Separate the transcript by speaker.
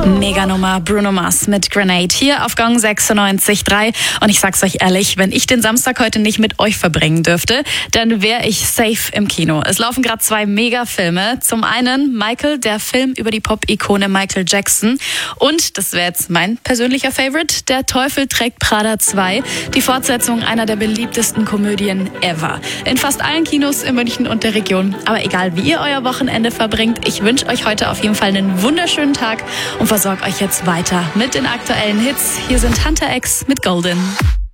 Speaker 1: Mega-Nummer Bruno Mars mit Grenade hier auf Gong 96.3. Und ich sag's euch ehrlich, wenn ich den Samstag heute nicht mit euch verbringen dürfte, dann wäre ich safe im Kino. Es laufen gerade 2 Mega-Filme. Zum einen Michael, der Film über die Pop-Ikone Michael Jackson. Und, das wäre jetzt mein persönlicher Favorite, Der Teufel trägt Prada 2. Die Fortsetzung einer der beliebtesten Komödien ever. In fast allen Kinos in München und der Region. Aber egal, wie ihr euer Wochenende verbringt, ich wünsche euch heute auf jeden Fall einen wunderschönen Tag und versorgt euch jetzt weiter mit den aktuellen Hits. Hier sind Hunter X mit Golden.